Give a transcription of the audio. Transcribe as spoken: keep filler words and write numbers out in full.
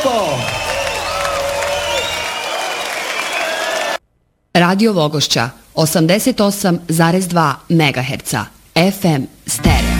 lijepo! Radio Vogošća, osamdeset osam zarez dva megaherca, F M stereo.